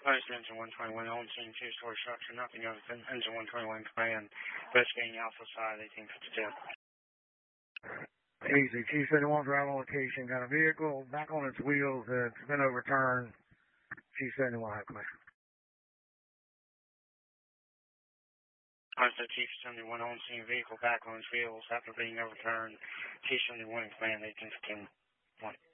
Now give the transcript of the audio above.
Post engine 121 on scene, two-story structure, nothing other than engine 121 command, investigating Alpha side 1852. Easy, Chief 71 drive on location, got a vehicle back on its wheels, it's been overturned. Chief 71, high command. Understood, Chief 71 on scene, vehicle back on its wheels after being overturned. Chief 71 in command 1851.